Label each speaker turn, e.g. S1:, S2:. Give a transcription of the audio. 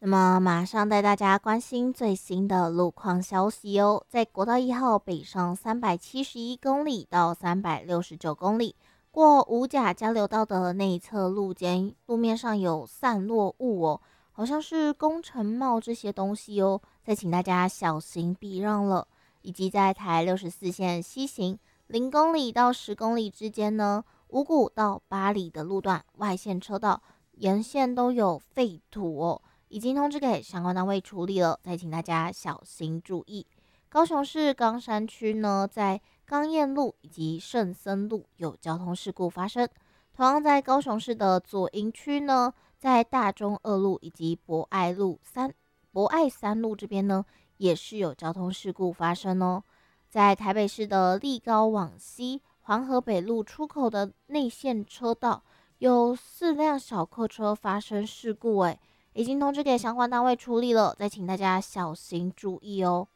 S1: 那么，马上带大家关心最新的路况消息哦。在国道1号北上371公里到369公里，过五甲交流道的内侧路肩，路面上有散落物哦，好像是工程帽这些东西哦，再请大家小心避让了。以及在台64线西行0公里到10公里之间呢，五股到八里的路段外线车道沿线都有废土哦。已经通知给相关单位处理了，再请大家小心注意。高雄市冈山区呢，在冈燕路以及圣森路有交通事故发生。同样在高雄市的左营区呢，在大中二路以及博爱三路这边呢，也是有交通事故发生哦。在台北市的立高往西黄河北路出口的内线车道，有4辆小客车发生事故，已经通知给相关单位处理了，再请大家小心注意哦。